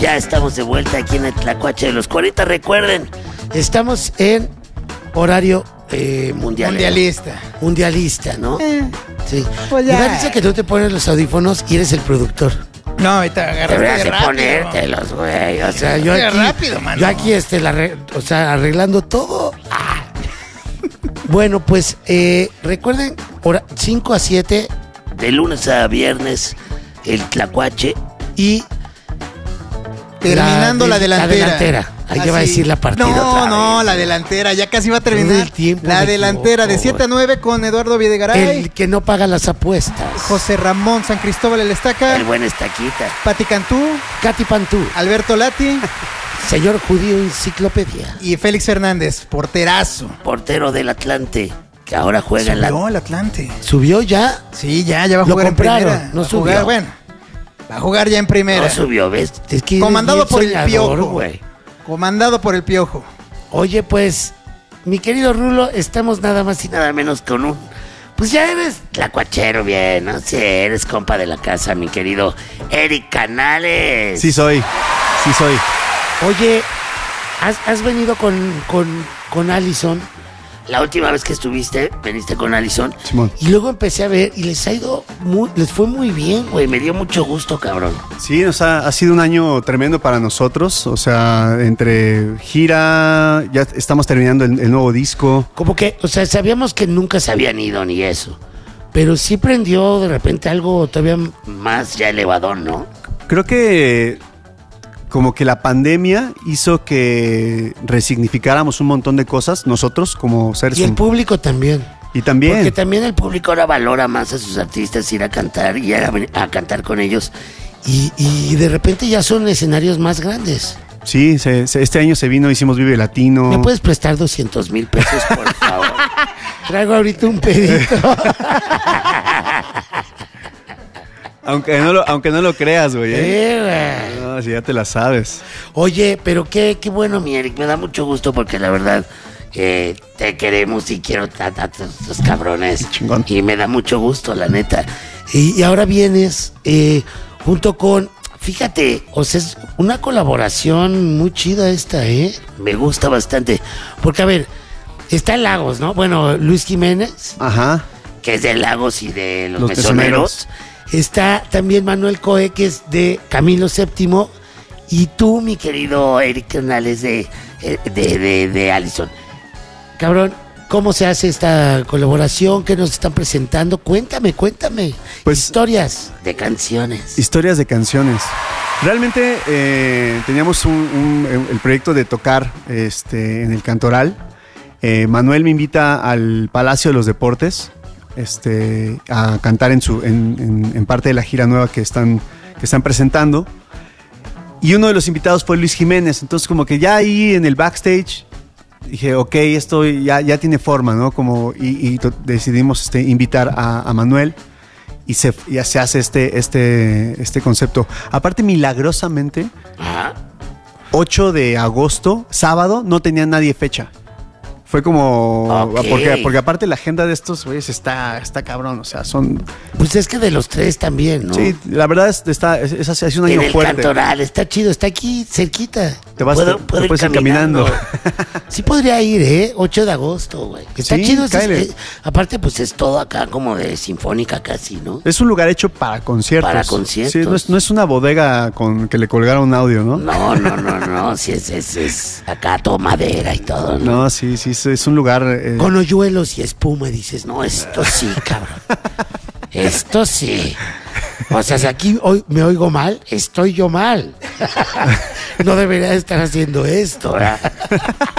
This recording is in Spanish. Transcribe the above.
Ya estamos de vuelta aquí en el Tlacuache de los 40. Recuerden, estamos en horario mundialista, ¿no? Sí. Pues Me ya. parece que tú te pones los audífonos y eres el productor. No, ahorita Deberías agarraste de rápido. ponértelos, güey. O sea, yo Qué aquí, rápido, mano. yo aquí arreglando todo. Ah. Bueno, pues recuerden, 5 a 7 de lunes a viernes, el Tlacuache y Terminando la delantera. Ahí te va a decir la partida otra No, vez. la delantera, ya casi va a Todo terminar. el tiempo La me delantera equivoco, de 7 a 9 con Eduardo Videgaray, El que no paga las apuestas. José Ramón San Cristóbal el Estaca, El buen estaquita. Pati Cantú, Katy Pantú. Alberto Lati Señor judío enciclopedia. y Félix Fernández, porterazo. Portero del Atlante, que ahora juega en la... Subió el Atlante. ¿Subió ya? Sí, ya va a Lo jugar compraron, en primera. no Va a jugar, subió. bueno, va a jugar ya en primera. No subió, ¿ves? Es que Comandado eres por bien el soñador, Piojo. güey. Comandado por el Piojo. Oye, pues, mi querido Rulo, estamos nada más y nada menos con un... Pues ya eres tlacuachero bien, ¿no? Sí, eres compa de la casa, mi querido Eric Canales. Sí soy. Oye, has venido con Allison. La última vez que estuviste, veniste con Allison. Simón. Y luego empecé a ver y les fue muy bien, güey. Me dio mucho gusto, cabrón. Sí, ha sido un año tremendo para nosotros. O sea, entre gira, ya estamos terminando el nuevo disco. Como que, o sea, sabíamos que nunca se habían ido ni eso. Pero sí prendió de repente algo todavía más ya elevador, ¿no? Creo que como que la pandemia hizo que resignificáramos un montón de cosas nosotros como seres Y el humanos. público también. Y también. Porque también el público ahora valora más a sus artistas, ir a cantar y a cantar con ellos. Y de repente ya son escenarios más grandes. Sí, este año se vino, hicimos Vive Latino. ¿Me puedes prestar 200,000 pesos, por favor? Traigo ahorita un pedito. Aunque no lo creas, güey. No, si ya te la sabes. Oye, pero qué bueno, mi Eric. Me da mucho gusto porque la verdad te queremos y quiero a los cabrones. Chingón. Y me da mucho gusto, la neta. Y ahora vienes junto con... Fíjate, o sea, es una colaboración muy chida esta, ¿eh? Me gusta bastante. Porque, a ver, está Lagos, ¿no? Bueno, Luis Jiménez, Ajá. que es de Lagos y de Los Los Mesoneros. Está también Manuel Coe, que es de Camilo VII. Y tú, mi querido Eric Canales, de Allison. Cabrón, ¿cómo se hace esta colaboración? ¿Qué nos están presentando? Cuéntame. Pues, historias de canciones. Historias de canciones. Realmente teníamos el proyecto de tocar en el Cantoral. Manuel me invita al Palacio de los Deportes a cantar en parte de la gira nueva que están presentando. Y uno de los invitados fue Luis Jiménez. Entonces como que ya ahí en el backstage dije, ok, esto ya tiene forma, ¿no? Y decidimos invitar a Manuel y ya se hace este concepto. Aparte, milagrosamente, Ajá. 8 de agosto, sábado, no tenía nadie fecha. Fue como... Ok. Porque aparte la agenda de estos güeyes está cabrón, o sea, son... Pues es que de los tres también, ¿no? Sí, la verdad es un año en el fuerte. Cantoral, está chido, está aquí cerquita. Te puedes ir caminando. Sí podría ir, 8 de agosto, güey. Está Sí, chido. cáele. Aparte, pues es todo acá como de sinfónica casi, ¿no? Es un lugar hecho para conciertos. Para conciertos. Sí, no es una bodega con que le colgaron un audio, ¿no? No, sí es acá todo madera y todo, ¿no? No, sí, es un lugar... Con hoyuelos y espuma y dices, no, esto sí, cabrón. Esto sí. O sea, si aquí hoy me oigo mal, estoy yo mal. No debería estar haciendo esto, ¿verdad?